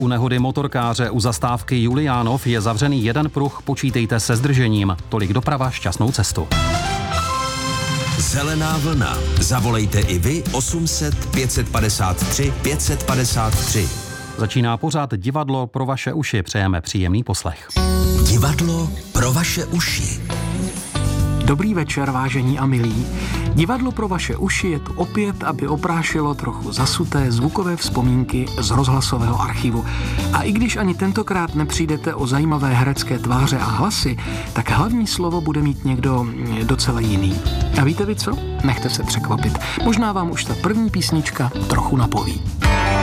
U nehody motorkáře u zastávky Juliánov je zavřený jeden pruh, počítejte se zdržením. Tolik doprava, šťastnou cestu. Zelená vlna. Zavolejte i vy 800 553 553. Začíná pořad Divadlo pro vaše uši. Přejeme příjemný poslech. Divadlo pro vaše uši. Dobrý večer, vážení a milí. Divadlo pro vaše uši je tu opět, aby oprášilo trochu zasuté zvukové vzpomínky z rozhlasového archivu. A i když ani tentokrát nepřijdete o zajímavé herecké tváře a hlasy, tak hlavní slovo bude mít někdo docela jiný. A víte vy co? Nechte se překvapit. Možná vám už ta první písnička trochu napoví.